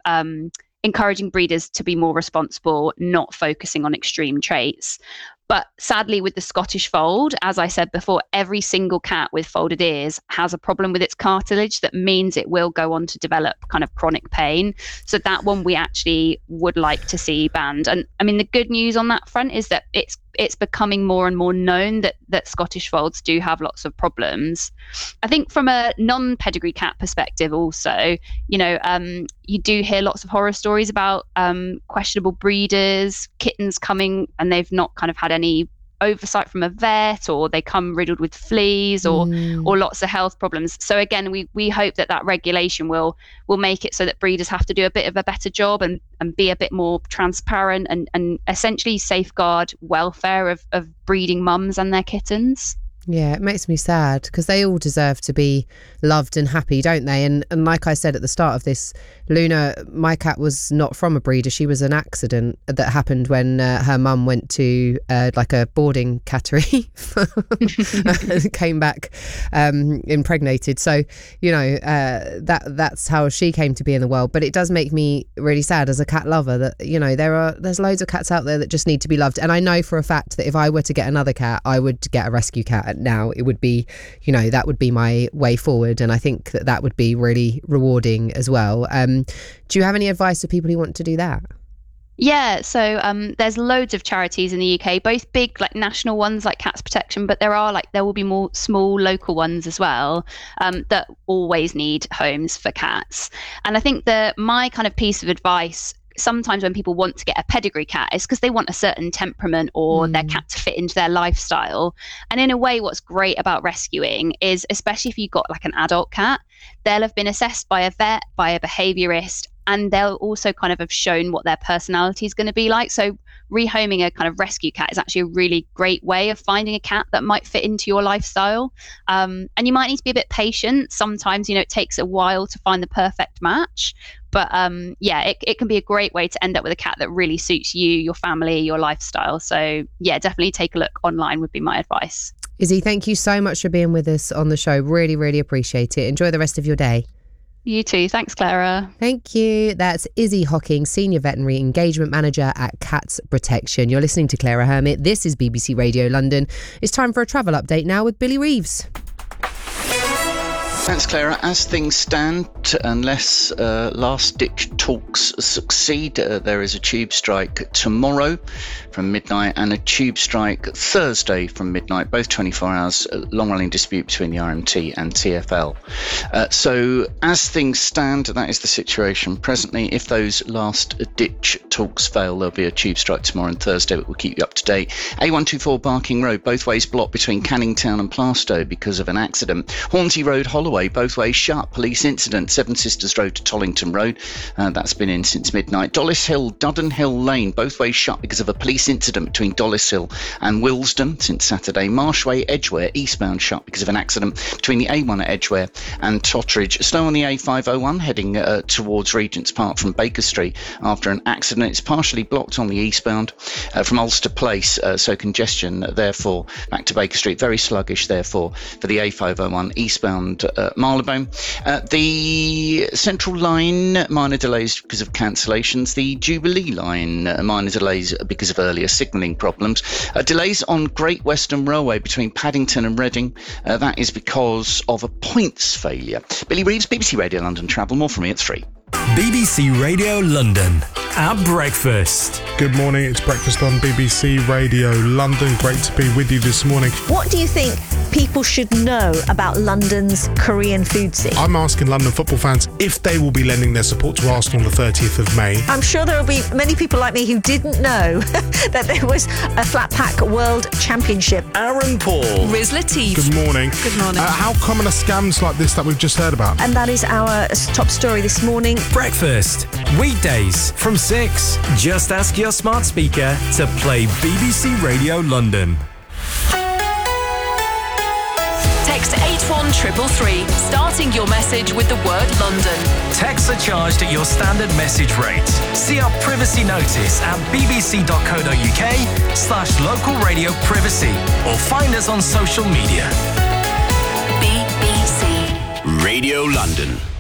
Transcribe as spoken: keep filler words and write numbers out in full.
um, encouraging breeders to be more responsible, not focusing on extreme traits. But sadly, with the Scottish fold, as I said before, every single cat with folded ears has a problem with its cartilage that means it will go on to develop kind of chronic pain. So that one we actually would like to see banned. And I mean, the good news on that front is that it's it's becoming more and more known that that Scottish folds do have lots of problems. I think from a non-pedigree cat perspective also, you know, um, you do hear lots of horror stories about um, questionable breeders, kittens coming and they've not kind of had any oversight from a vet, or they come riddled with fleas or mm. or lots of health problems. So again, we we hope that that regulation will will make it so that breeders have to do a bit of a better job and and be a bit more transparent and and essentially safeguard welfare of of breeding mums and their kittens. Yeah, it makes me sad because they all deserve to be loved and happy, don't they? And and like I said at the start of this, Luna, my cat was not from a breeder. She was an accident that happened when uh, her mum went to uh, like a boarding cattery and came back um, impregnated. So, you know, uh, that that's how she came to be in the world. But it does make me really sad as a cat lover that, you know, there are there's loads of cats out there that just need to be loved. And I know for a fact that if I were to get another cat, I would get a rescue cat. Now it would be, you know, that would be my way forward, and I think that that would be really rewarding as well. Um, do you have any advice for people who want to do that? Yeah, so um, there's loads of charities in the U K, both big like national ones like Cats Protection, but there are like there will be more small local ones as well um, that always need homes for cats. And I think that my kind of piece of advice sometimes when people want to get a pedigree cat is because they want a certain temperament or mm. their cat to fit into their lifestyle. And in a way, what's great about rescuing is, especially if you've got like an adult cat, they'll have been assessed by a vet, by a behaviorist, and they'll also kind of have shown what their personality is going to be like. So rehoming a kind of rescue cat is actually a really great way of finding a cat that might fit into your lifestyle. Um, and you might need to be a bit patient. Sometimes, you know, it takes a while to find the perfect match. But um, yeah, it, it can be a great way to end up with a cat that really suits you, your family, your lifestyle. So yeah, definitely take a look online would be my advice. Izzy, thank you so much for being with us on the show. Really, really appreciate it. Enjoy the rest of your day. You too. Thanks, Clara. Thank you. That's Izzy Hocking, Senior Veterinary Engagement Manager at Cats Protection. You're listening to Clara Hermit. This is B B C Radio London. It's time for a travel update now with Billy Reeves. Thanks, Clara. As things stand, unless uh, last-ditch talks succeed, uh, there is a tube strike tomorrow from midnight and a tube strike Thursday from midnight, both twenty-four hours, uh, long-running dispute between the R M T and T F L. Uh, so as things stand, that is the situation presently. If those last-ditch talks fail, there'll be a tube strike tomorrow and Thursday, but we'll keep you up to date. A one two four Barking Road, both ways blocked between Canning Town and Plaistow because of an accident. Hornsey Road, Holloway, both ways shut, police incident. Seven Sisters Road to Tollington Road, uh, that's been in since midnight. Dollis Hill, Dudden Hill Lane, both ways shut because of a police incident between Dollis Hill and Willesden since Saturday. Marshway, Edgware, eastbound shut because of an accident between the A one at Edgware and Totteridge. Slow on the A five oh one heading uh, towards Regent's Park from Baker Street after an accident. It's partially blocked on the eastbound uh, from Ulster Place, uh, so congestion uh, therefore back to Baker Street, very sluggish therefore for the A five oh one eastbound uh, Marylebone. Uh, the Central Line, minor delays because of cancellations. The Jubilee Line, uh, minor delays because of earlier signalling problems. Uh, delays on Great Western Railway between Paddington and Reading. Uh, that is because of a points failure. Billy Reeves, B B C Radio London Travel. More from me at three. B B C Radio London at breakfast. Good morning, it's breakfast on B B C Radio London. Great to be with you this morning. What do you think people should know about London's Korean food scene? I'm asking London football fans if they will be lending their support to Arsenal on the thirtieth of May. I'm sure there will be many people like me who didn't know that there was a flat pack world championship. Aaron Paul. Riz Latif. Good morning. Good morning. Uh, how common are scams like this that we've just heard about? And that is our top story this morning. Breakfast. Weekdays from six. Just ask your smart speaker to play B B C Radio London. Text eight one three three three, starting your message with the word London. Texts are charged at your standard message rate. See our privacy notice at bbc.co.uk slash local radio privacy or find us on social media. B B C Radio London.